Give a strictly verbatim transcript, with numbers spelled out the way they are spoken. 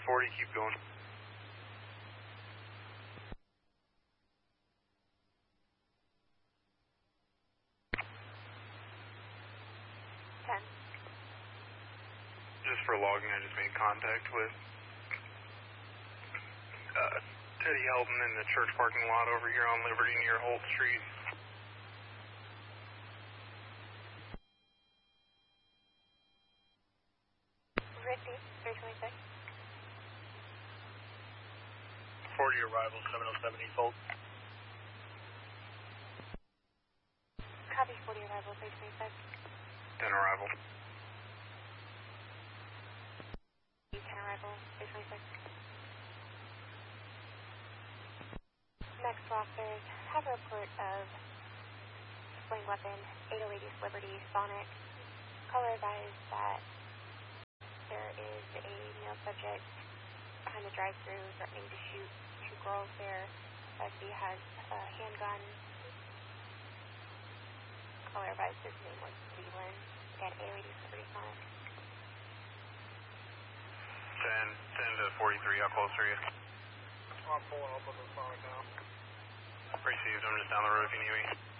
forty, keep going. ten. Just for logging, I just made contact with uh, Teddy Helton in the church parking lot over here on Liberty near Holt Street. Ricky, three twenty-six. forty arrival, seven oh seven East Holt. Copy, forty arrival, three twenty-six. ten arrival. ten arrival, three twenty-six. Next officers have a report of displaying weapon, eight oh eight East Liberty, Sonic. Caller advised that there is a male subject behind the drive-thru threatening to shoot two girls there as he has a handgun. Caller advised his name was Leland. Again, eight oh eight East Liberty, Sonic. ten, ten to forty-three, how close are you? I'm pulling up on the Sonic now. Received, I'm just down the road if you need me.